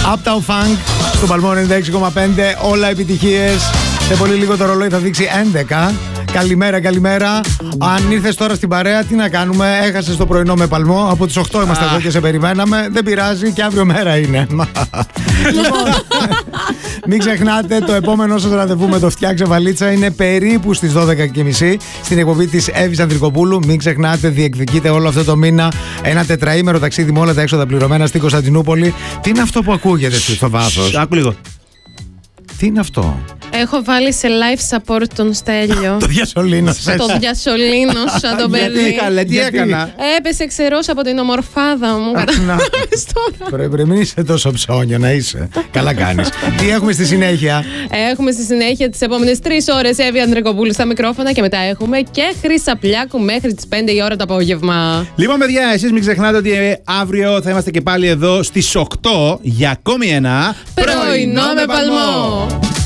Uptown Funk στο Παλμό 96,5. Όλα επιτυχίες. Σε πολύ λίγο το ρολόι θα δείξει 11. Καλημέρα, καλημέρα. Αν ήρθες τώρα στην παρέα, τι να κάνουμε? Έχασες το πρωινό με Παλμό. Από τις 8 είμαστε εδώ και σε περιμέναμε. Δεν πειράζει, και αύριο μέρα είναι. Λοιπόν, μην ξεχνάτε, το επόμενο σας ραντεβού με το Φτιάξε Βαλίτσα είναι περίπου στις 12.30 στην εκπομπή της Εύης Ανδρικοπούλου. Μην ξεχνάτε, διεκδικείτε όλο αυτό το μήνα ένα τετραήμερο ταξίδι με όλα τα έξοδα πληρωμένα στην Κωνσταντινούπολη. Τι είναι αυτό που ακούγεται στο βάθος? Άκου λίγο. Τι είναι αυτό? Έχω βάλει σε life support τον Στέλιο. Το διασωλήνωσα. Το διασωλήνωσα το παιδί. Τι έκανα? Έπεσε ξερός από την ομορφάδα μου. Πρέπει μην είσαι τόσο ψώνιο να είσαι. Καλά κάνεις. Τι έχουμε στη συνέχεια? Έχουμε στη συνέχεια τις επόμενες 3 ώρες Εύη Ανδρικοπούλου στα μικρόφωνα και μετά έχουμε και Χρυσαπλιάκου μέχρι τις 5 η ώρα το απόγευμα. Λοιπόν, παιδιά, εσείς μην ξεχνάτε ότι αύριο θα είμαστε και πάλι εδώ στις 8 για ακόμη ένα πρωινό με Παλμό.